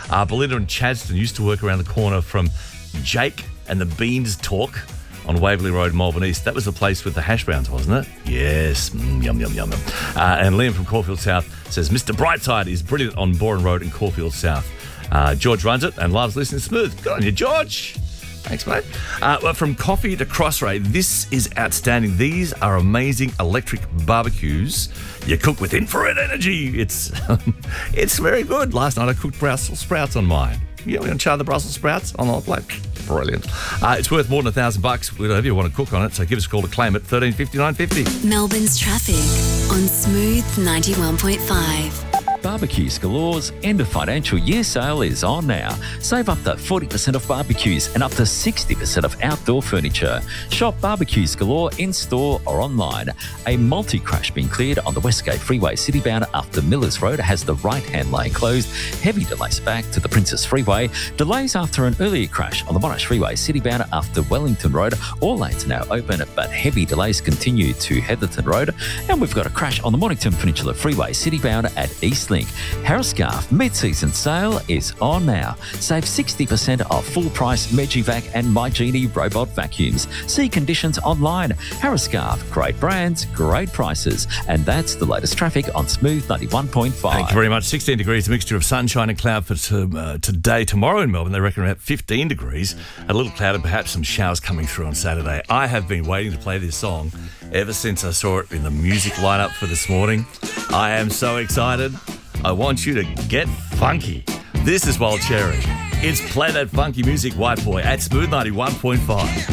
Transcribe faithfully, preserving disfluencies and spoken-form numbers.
Uh, Belinda and Chadstone used to work around the corner from Jake and the Beans Talk on Waverley Road, Melbourne East. That was the place with the hash browns, wasn't it? Yes. Mm, yum, yum, yum, yum. Uh, and Liam from Caulfield South says, Mister Brightside is brilliant on Boren Road in Caulfield South. Uh, George runs it and loves listening smooth. Good on you, George. Thanks, mate. Uh, well, from coffee to Crossray, this is outstanding. These are amazing electric barbecues. You cook with infrared energy. It's it's very good. Last night I cooked Brussels sprouts on mine. Yeah, we're going to char the Brussels sprouts on the plate. Brilliant. Uh, it's worth more than a thousand bucks. Whatever you want to cook on it, so give us a call to claim it. thirteen fifty-nine fifty. Melbourne's traffic on Smooth ninety-one point five. Barbecues Galore's end of financial year sale is on now. Save up to forty percent off barbecues and up to sixty percent off outdoor furniture. Shop Barbecues Galore in-store or online. A multi-crash being cleared on the Westgate Freeway citybound after Millers Road has the right-hand lane closed. Heavy delays back to the Princess Freeway. Delays after an earlier crash on the Monash Freeway citybound after Wellington Road. All lanes are now open, but heavy delays continue to Heatherton Road. And we've got a crash on the Mornington Peninsula Freeway citybound at Eastlink. Harriscarf mid-season sale is on now. Save sixty percent off full-price Megivac and MyGenie robot vacuums. See conditions online. Harriscarf, great brands, great prices. And that's the latest traffic on Smooth ninety-one point five. Thank you very much. sixteen degrees, a mixture of sunshine and cloud for to, uh, today. Tomorrow in Melbourne, they reckon about fifteen degrees. A little cloud and perhaps some showers coming through on Saturday. I have been waiting to play this song ever since I saw it in the music lineup for this morning. I am so excited. I want you to get funky. This is Wild Cherry. It's Play That Funky Music, White Boy, at Smooth ninety-one point five.